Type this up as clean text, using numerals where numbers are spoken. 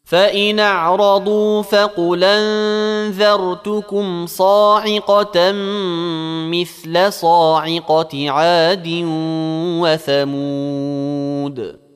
فإن أعرضوا فقل أنذرتكم صاعقة مثل صاعقة عاد وثمود